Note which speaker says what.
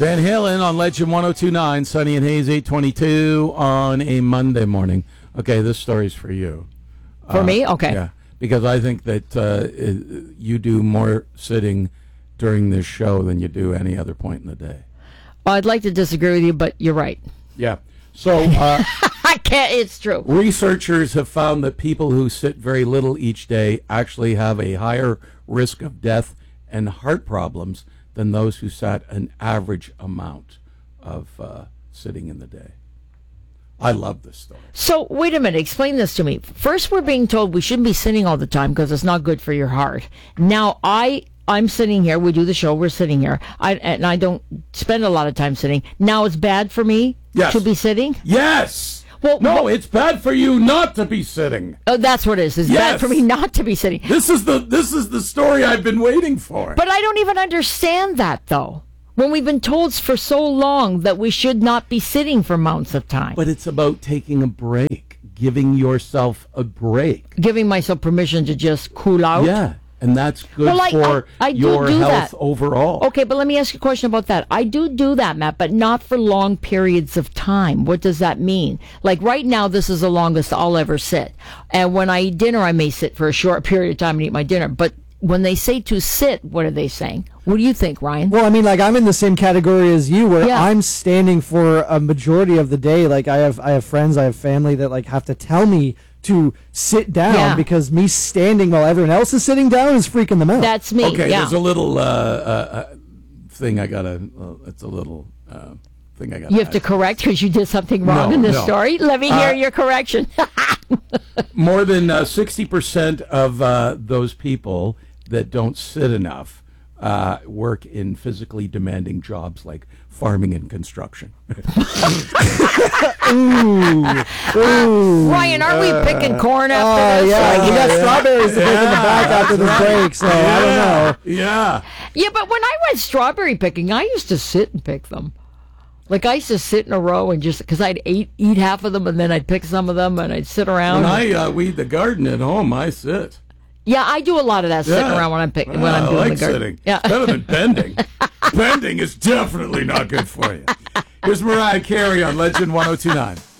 Speaker 1: Van Halen on Legend 1029, Sunny and Haze 822 on a Monday morning. Okay, this story's for you.
Speaker 2: For me? Okay.
Speaker 1: Yeah, because I think that you do more sitting during this show than you do any other point in the day.
Speaker 2: Well, I'd like to disagree with you, but you're right.
Speaker 1: Yeah. So
Speaker 2: I can't. It's true.
Speaker 1: Researchers have found that people who sit very little each day actually have a higher risk of death and heart problems than those who sat an average amount of sitting in the day. I love this story.
Speaker 2: So, wait a minute. Explain this to me. First, we're being told we shouldn't be sitting all the time because it's not good for your heart. Now, I'm sitting here. We do the show. We're sitting here. And I don't spend a lot of time sitting. Now it's bad for me to be sitting?
Speaker 1: Yes.
Speaker 2: Well,
Speaker 1: no, it's bad for you not to be sitting.
Speaker 2: Oh, that's what it is. It's bad for me not to be sitting.
Speaker 1: This is the story I've been waiting for.
Speaker 2: But I don't even understand that, though. When we've been told for so long that we should not be sitting for amounts of time.
Speaker 1: But it's about taking a break, giving yourself a break.
Speaker 2: Giving myself permission to just cool out.
Speaker 1: Yeah. And that's good for your health overall.
Speaker 2: Okay, but let me ask you a question about that. I do that, Matt, but not for long periods of time. What does that mean? Like right now, this is the longest I'll ever sit. And when I eat dinner, I may sit for a short period of time and eat my dinner. But when they say to sit, what are they saying? What do you think, Ryan?
Speaker 3: Well, I mean, like I'm in the same category as you, where I'm standing for a majority of the day. Like I have friends, I have family that like have to tell me to sit down because me standing while everyone else is sitting down is freaking them out.
Speaker 2: That's me.
Speaker 1: Okay, there's a little thing I gotta. It's a little thing I gotta.
Speaker 2: You have to correct because you did something wrong in this story. Let me hear your correction.
Speaker 1: More than 60% of those people that don't sit enough work in physically demanding jobs like farming and construction.
Speaker 2: Ryan, aren't we picking corn after this?
Speaker 3: Yeah, you got strawberries to pick in the back after this break, so I don't know.
Speaker 1: Yeah,
Speaker 2: but when I went strawberry picking, I used to sit and pick them. Like I used to sit in a row and just because I'd eat half of them and then I'd pick some of them and I'd sit around.
Speaker 1: When I weed the garden at home, I sit.
Speaker 2: Yeah, I do a lot of that sitting around when I'm doing the garden.
Speaker 1: I like sitting. Yeah. Better than bending. Bending is definitely not good for you. Here's Mariah Carey on Legend 1029.